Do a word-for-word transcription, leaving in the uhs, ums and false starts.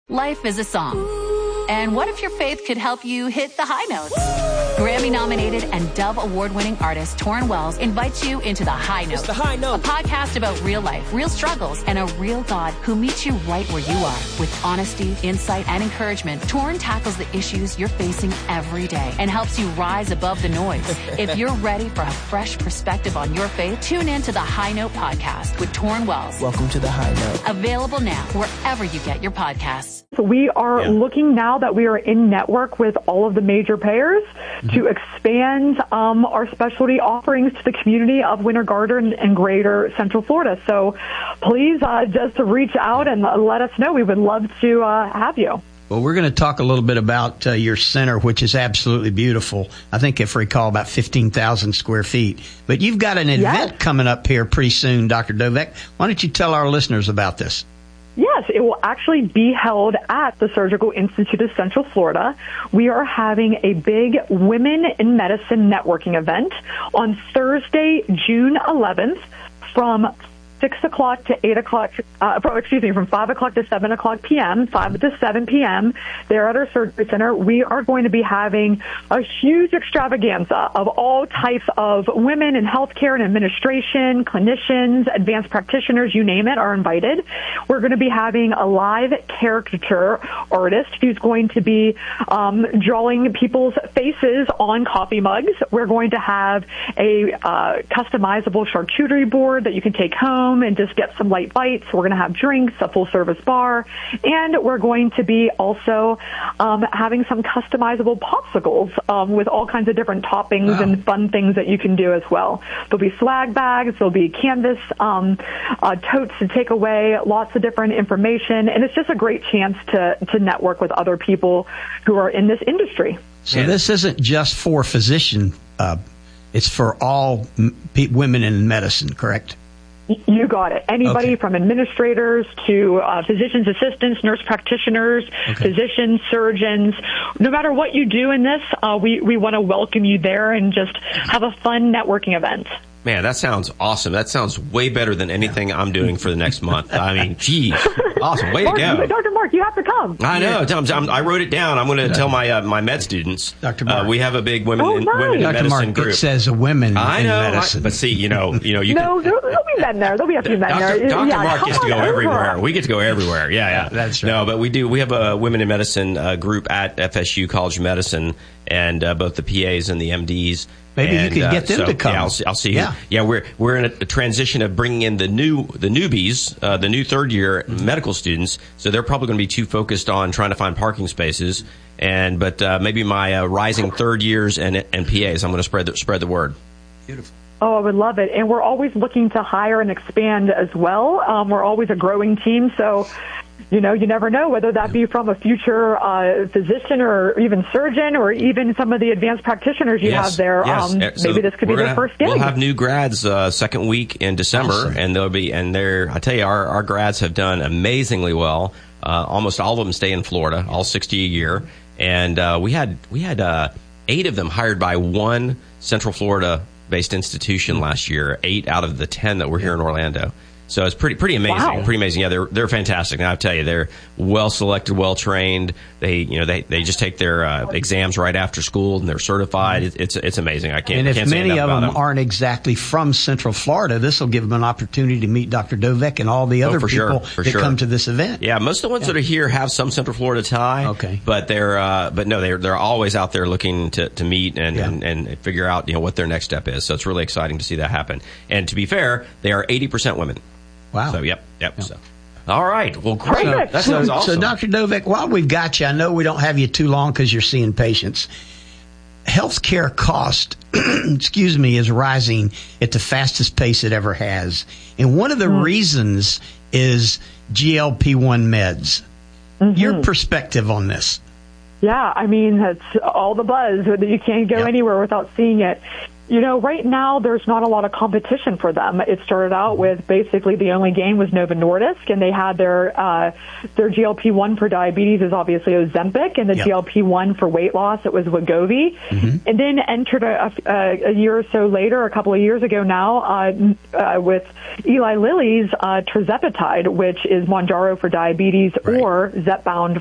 Life is a song. And what if your faith could help you hit the high notes? Grammy-nominated and Dove Award-winning artist Torrin Wells invites you into The High Note. It's The High Note. A podcast about real life, real struggles, and a real God who meets you right where you are. With honesty, insight, and encouragement, Torrin tackles the issues you're facing every day and helps you rise above the noise. If you're ready for a fresh perspective on your faith, tune in to The High Note podcast with Torrin Wells. Welcome to The High Note. Available now wherever you get your podcasts. We are yeah. looking now that we are in network with all of the major payers mm-hmm. to expand um, our specialty offerings to the community of Winter Garden and greater Central Florida. So please uh, just reach out and let us know. We would love to uh, have you. Well, we're going to talk a little bit about uh, your center, which is absolutely beautiful. I think, if I recall, about fifteen thousand square feet. But you've got an event yes. coming up here pretty soon, Doctor Dovec. Why don't you tell our listeners about this? Yes, it will actually be held at the Surgical Institute of Central Florida. We are having a big Women in Medicine networking event on Thursday, June eleventh from six o'clock to eight o'clock, uh, excuse me, from five o'clock to seven o'clock p.m., five to seven p.m. there at our surgery center. We are going to be having a huge extravaganza of all types of women in healthcare and administration, clinicians, advanced practitioners, you name it, are invited. We're going to be having a live caricature artist who's going to be um, drawing people's faces on coffee mugs. We're going to have a uh, customizable charcuterie board that you can take home and just get some light bites. We're going to have drinks, a full-service bar, and we're going to be also um, having some customizable popsicles um, with all kinds of different toppings wow. and fun things that you can do as well. There'll be swag bags, there'll be canvas um, uh, totes to take away, lots of different information, and it's just a great chance to, to network with other people who are in this industry. So this isn't just for physician, uh, it's for all m- pe- women in medicine, correct? You got it. Anybody okay. from administrators to uh, physician's assistants, nurse practitioners, okay. physicians, surgeons. No matter what you do in this, uh, we, we want to welcome you there and just have a fun networking event. Man, that sounds awesome. That sounds way better than anything I'm doing for the next month. I mean, geez, awesome. Way Mark, to go. Doctor Mark, you have to come. I know. Yeah. I'm, I wrote it down. I'm going to tell my uh, my med students. Doctor Mark. Uh, we have a big women, oh, in, nice. women in Doctor medicine Mark, group. It says women I in know, medicine. I, but see, you know, you know, you no, can, there'll, there'll be men there. There'll be a few men Doctor there. Doctor Yeah, Mark gets to go over. everywhere. We get to go everywhere. Yeah, yeah. That's right. No, but we do. We have a women in medicine uh, group at F S U College of Medicine, and uh, both the P As and the M Ds. Maybe and, you could get uh, them so, to come. Yeah, I'll see. I'll see yeah. yeah, we're we're in a, a transition of bringing in the new the newbies, uh, the new third year mm-hmm. medical students. So they're probably going to be too focused on trying to find parking spaces. And but uh, maybe my uh, rising third years and and P As, I'm going to spread the, spread the word. Beautiful. Oh, I would love it. And we're always looking to hire and expand as well. Um, we're always a growing team, so. You know, you never know whether that be from a future uh, physician or even surgeon or even some of the advanced practitioners you yes, have there. Yes. Um, so maybe this could be their have, first gig. We'll have new grads uh, second week in December, awesome. and they'll be and they're. I tell you, our our grads have done amazingly well. Uh, almost all of them stay in Florida, all sixty a year, and uh, we had we had uh, eight of them hired by one Central Florida based institution last year. Eight out of the ten that were here in Orlando. So it's pretty pretty amazing, wow. pretty amazing. Yeah, they're they're fantastic. Now I tell you, they're well selected, well trained. They you know they, they just take their uh, exams right after school and they're certified. It, it's it's amazing. I can't. And if can't say many enough of about them, them aren't exactly from Central Florida, this will give them an opportunity to meet Doctor Dovec and all the other oh, for people sure, for that sure. come to this event. Yeah, most of the ones yeah. that are here have some Central Florida tie. Okay, but they're uh, but no, they're they're always out there looking to, to meet and, yeah. and and figure out you know what their next step is. So it's really exciting to see that happen. And to be fair, they are eighty percent women. Wow. So, yep, yep. yep. So, all right. Well, great. So, That sounds so, awesome. So, Doctor Dovec, while we've got you, I know we don't have you too long because you're seeing patients. Healthcare cost, excuse me, is rising at the fastest pace it ever has. And one of the mm. reasons is G L P one meds. Mm-hmm. Your perspective on this? Yeah, I mean, that's all the buzz. You can't go yep. anywhere without seeing it. You know, right now there's not a lot of competition for them. It started out with basically the only game was Novo Nordisk, and they had their uh, their G L P one for diabetes is obviously Ozempic, and the yep. G L P one for weight loss, it was Wegovy. Mm-hmm. And then entered a, a, a year or so later, a couple of years ago now, uh, uh, with Eli Lilly's uh, tirzepatide, which is Mounjaro for diabetes right. or Zepbound